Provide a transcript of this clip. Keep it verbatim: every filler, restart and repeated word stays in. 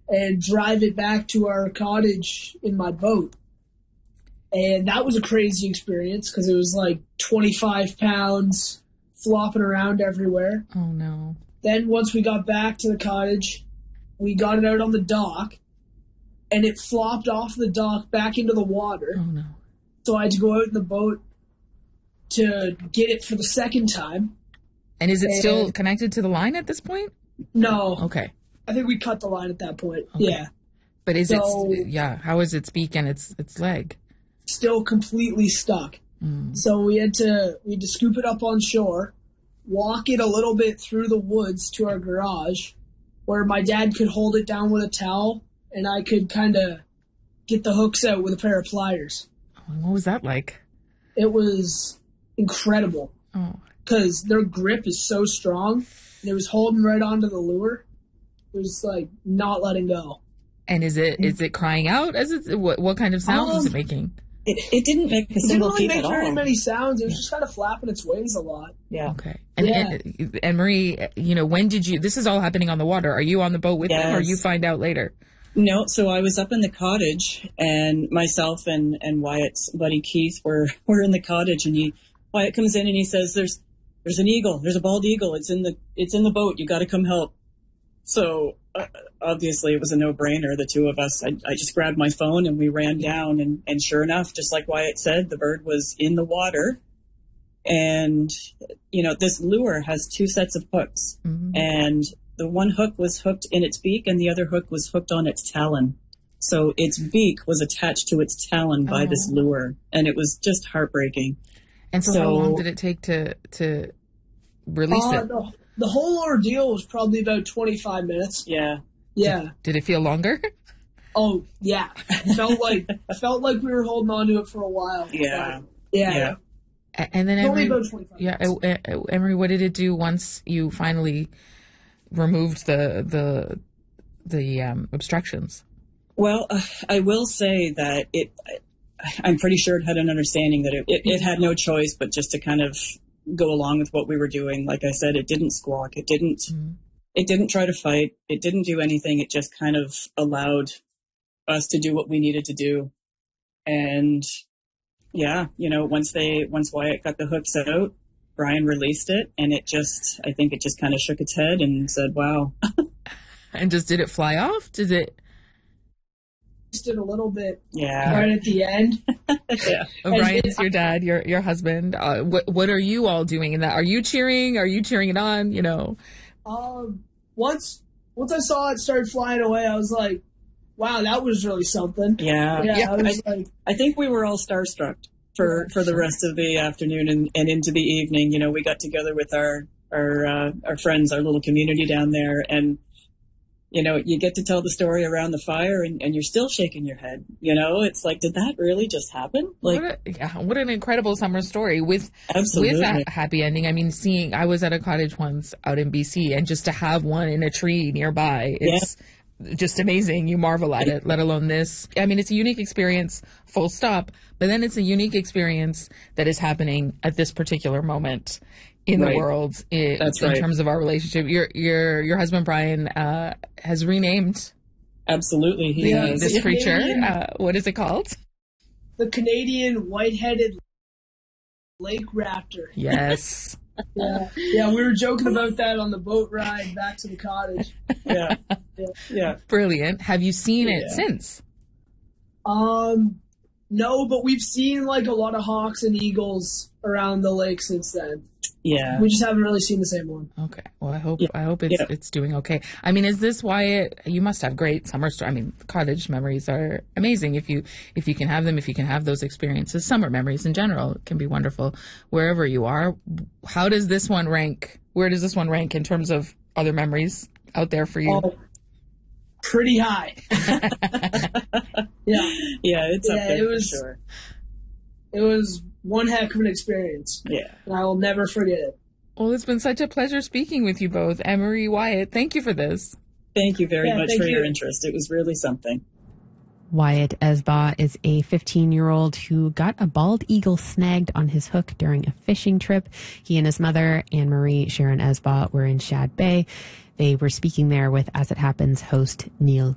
and drive it back to our cottage in my boat. And that was a crazy experience because it was like twenty-five pounds flopping around everywhere. Oh, no. Then once we got back to the cottage, we got it out on the dock, and it flopped off the dock back into the water. Oh, no. So I had to go out in the boat to get it for the second time. And is it and still connected to the line at this point? No. Okay. I think we cut the line at that point. Okay. Yeah. But is so, it, yeah, how is its beak and its its leg? Still completely stuck. Mm. So we had to we had to scoop it up on shore, walk it a little bit through the woods to our garage, where my dad could hold it down with a towel, and I could kind of get the hooks out with a pair of pliers. What was that like? It was incredible. Oh. Because their grip is so strong, and it was holding right onto the lure. It was like not letting go. And is it is it crying out? As it what what kind of sounds um, is it making? It, it didn't make a It single didn't really peep make at very all. many sounds. It was just kind of flapping its wings a lot. Yeah. Okay. And, Yeah. and and Marie, you know, when did you? This is all happening on the water. Are you on the boat with Yes. them, or you find out later? No, so I was up in the cottage, and myself and, and Wyatt's buddy Keith were, were in the cottage, and he Wyatt comes in and he says, "There's there's an eagle. There's a bald eagle. It's in the it's in the boat. You got to come help." So uh, obviously it was a no-brainer. The two of us, I, I just grabbed my phone and we ran down, and, and sure enough, just like Wyatt said, the bird was in the water. And you know, this lure has two sets of hooks, Mm-hmm. and the one hook was hooked in its beak and the other hook was hooked on its talon. So its beak was attached to its talon by Oh. this lure, and it was just heartbreaking. And so, So- how long did it take to to release Uh, it? the, the whole ordeal was probably about twenty-five minutes. Yeah. Yeah. Did it feel longer? Oh, yeah. felt like felt like we were holding on to it for a while. Yeah. But, yeah. Yeah. A- And then Only Emery, about twenty-five yeah, minutes. uh, uh, Emery, what did it do once you finally removed the the the um, obstructions? Well, uh, I will say that it, I'm pretty sure it had an understanding that it, it, it had no choice but just to kind of go along with what we were doing. Like I said, it didn't squawk. It didn't, Mm-hmm. it didn't try to fight. It didn't do anything. It just kind of allowed us to do what we needed to do. And yeah, you know, once they, once Wyatt got the hooks out, Brian released it, and it just, I think it just kind of shook its head and said, wow. And just did it fly off? Did it? Just did a little bit Yeah. right at the end. Yeah. Oh, Brian's your dad, your your husband. Uh, what what are you all doing in that? Are you cheering? Are you cheering it on? You know. Um, once once I saw it start flying away, I was like, "Wow, that was really something." Yeah. Yeah, Yeah, I was like, I think we were all starstruck for, for the rest of the afternoon and, and into the evening. You know, we got together with our our uh, our friends, our little community down there, and you know, you get to tell the story around the fire, and, and you're still shaking your head. You know, it's like, did that really just happen? Like, What, a, yeah, what an incredible summer story with absolutely. with that happy ending. I mean, seeing I was at a cottage once out in B C, and just to have one in a tree nearby, it's just amazing. You marvel at it, let alone this. I mean, it's a unique experience, full stop. But then it's a unique experience that is happening at this particular moment in Right. the world in, That's in right. terms of our relationship. Your your your husband Brian uh, has renamed Absolutely. He Yeah, is. this Yeah. creature. Uh, what is it called? the Canadian white-headed lake raptor. Yes. Yeah, yeah, we were joking about that on the boat ride back to the cottage. Yeah. Yeah. Brilliant. Have you seen it Yeah. since? Um, no, but we've seen like a lot of hawks and eagles around the lake since then. Yeah. We just haven't really seen the same one. Okay. Well, I hope Yeah. I hope it's Yeah. it's doing okay. I mean, is this why it? You must have great summer story. I mean, cottage memories are amazing if you if you can have them. If you can have those experiences, summer memories in general can be wonderful wherever you are. How does this one rank? Where does this one rank in terms of other memories out there for you? Oh, pretty high. Yeah, Yeah. It's up Yeah, there it was- for sure. it was one heck of an experience, Yeah. and I will never forget it. Well, it's been such a pleasure speaking with you both, Emery, Wyatt. Thank you for this. Thank you very Yeah, much thank for your you. interest. It was really something. Wyatt Esbaugh is a fifteen-year-old who got a bald eagle snagged on his hook during a fishing trip. He and his mother, Anne-Marie Sharon Esbaugh, were in Shad Bay. They were speaking there with As It Happens host Neil